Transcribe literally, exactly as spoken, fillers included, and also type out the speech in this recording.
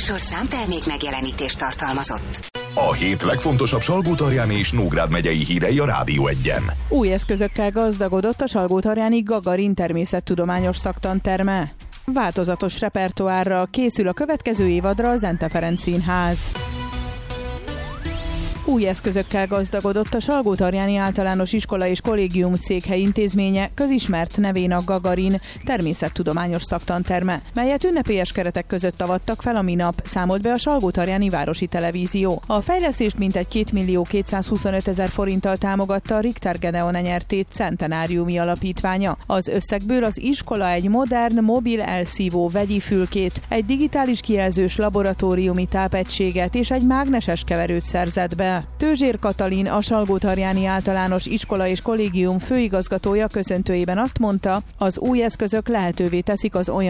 műsorszám termék megjelenítést tartalmazott. A hét legfontosabb Salgótarjáni és Nógrád megyei hírei a Rádió Egyen. Új eszközökkel gazdagodott a Salgótarjáni Gagarin természettudományos szaktanterme. Változatos repertoárral készül a következő évadra a Zente Ferenc Színház. Új eszközökkel gazdagodott a Salgótarjáni Általános Iskola és Kollégium Székhely Intézménye, közismert nevén a Gagarin természettudományos szaktanterme, melyet ünnepélyes keretek között avattak fel a minap, számolt be a Salgótarjáni Városi Televízió. A fejlesztést mintegy két millió kétszázhuszonöt ezer forinttal támogatta a Richter Gedeon nyertét Centenáriumi Alapítványa. Az összegből az iskola egy modern, mobil elszívó vegyi fülkét, egy digitális kijelzős laboratóriumi tápegységet és egy mágneses keverőt szerzett be. Tőzsér Katalin, a Salgótarjáni Általános Iskola és Kollégium főigazgatója köszöntőjében azt mondta, az új eszközök lehetővé teszik az olyan